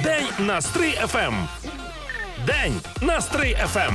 День на Стрий ФМ. День на Стрий ФМ.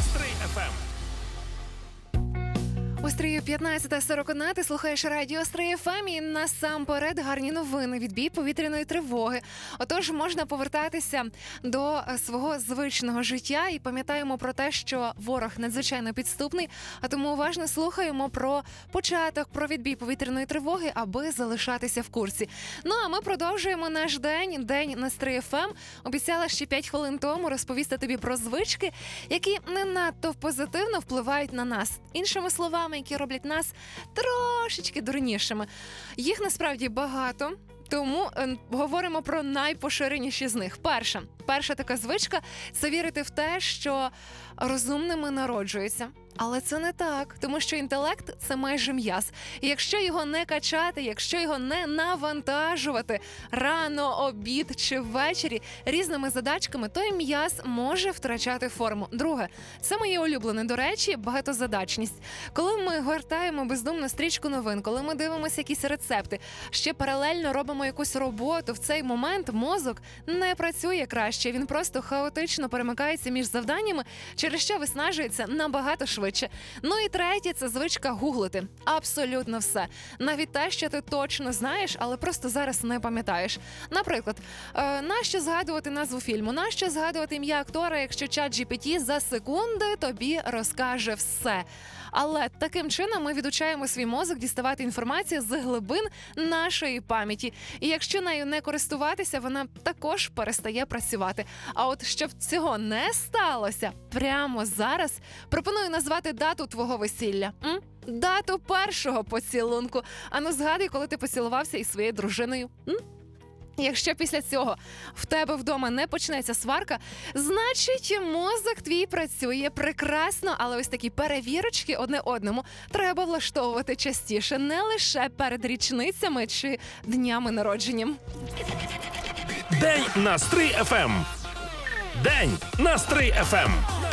У Стрию 15:41, ти слухаєш радіо Стрий ФМ і насамперед гарні новини, відбій повітряної тривоги. Отож, можна повертатися до свого звичного життя і пам'ятаємо про те, що ворог надзвичайно підступний, а тому уважно слухаємо про початок, про відбій повітряної тривоги, аби залишатися в курсі. Ну, а ми продовжуємо наш день на Стрий ФМ. Обіцяла ще 5 хвилин тому розповісти тобі про звички, які не надто позитивно впливають на нас. Іншими словами, які роблять нас трошечки дурнішими. Їх насправді багато, тому говоримо про найпоширеніші з них. Перша така звичка – це вірити в те, що розумними народжуються. Але це не так, тому що інтелект – це майже м'яз. І якщо його не качати, якщо його не навантажувати рано, обід чи ввечері різними задачками, то і м'яз може втрачати форму. Друге – це моє улюблене, до речі, багатозадачність. Коли ми гортаємо бездумно стрічку новин, коли ми дивимося якісь рецепти, ще паралельно робимо якусь роботу, в цей момент мозок не працює краще, він просто хаотично перемикається між завданнями, через що виснажується набагато швидше. Ну і третє – це звичка гуглити. Абсолютно все. Навіть те, що ти точно знаєш, але просто зараз не пам'ятаєш. Наприклад, нащо згадувати назву фільму, нащо згадувати ім'я актора, якщо ChatGPT за секунди тобі розкаже все. Але таким чином ми відучаємо свій мозок діставати інформацію з глибин нашої пам'яті. І якщо нею не користуватися, вона також перестає працювати. А от щоб цього не сталося, прямо зараз пропоную назвати дату твого весілля. Дату першого поцілунку. Ану, згадуй, коли ти поцілувався із своєю дружиною. Якщо після цього в тебе вдома не почнеться сварка, значить мозок твій працює прекрасно, але ось такі перевірочки одне одному треба влаштовувати частіше, не лише перед річницями чи днями народження. День на Стрий ФМ. День на Стрий ФМ.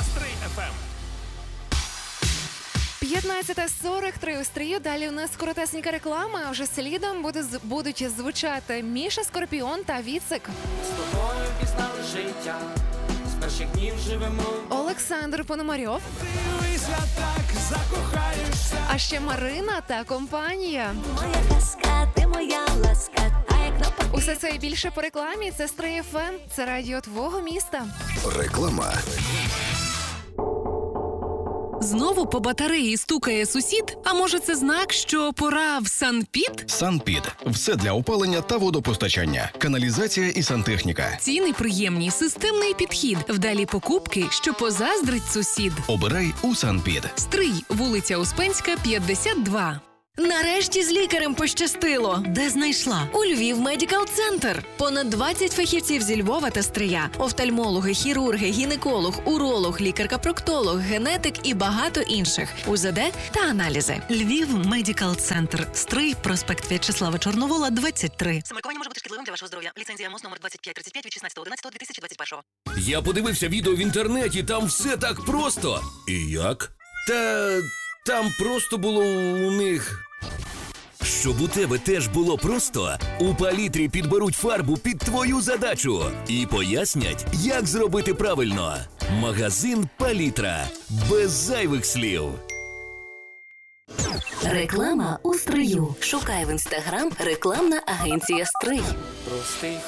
15:43 у Стрию. Далі у нас коротесенька реклама, а вже слідом будуть звучати Міша Скорпіон та Віцик. З тобою пізнали життя, з перших днів живемо. Олександр Пономарьов. Дивися так, закохаєшся. А ще Марина та компанія. Моя казка, ти моя ласка, а як на Усе це і більше по рекламі. Це Стрий ФМ, це радіо твого міста. Реклама. Знову по батареї стукає сусід? А може це знак, що пора в Санпід? Санпід. Все для опалення та водопостачання. Каналізація і сантехніка. Ціни приємні, системний підхід. Вдалі покупки, що позаздрить сусід. Обирай у Санпід. Стрий, вулиця Успенська, 52. Нарешті з лікарем пощастило. Де знайшла? У Львів Медикал Центр. Понад 20 фахівців зі Львова та Стрия. Офтальмологи, хірурги, гінеколог, уролог, лікар-капроктолог, генетик і багато інших. УЗД та аналізи. Львів Медикал Центр. Стрий, проспект В'ячеслава Чорновола, 23. Самолікування може бути шкідливим для вашого здоров'я. Ліцензія МОЗ номер 2535 від 16.11.2021. Я подивився відео в інтернеті, там все так просто. І як? Там просто було у них... Щоб у тебе теж було просто, у Палітрі підберуть фарбу під твою задачу і пояснять, як зробити правильно. Магазин Палітра. Без зайвих слів. Реклама у Стрию. Шукай в Інстаграм рекламна агенція Стрий. Простий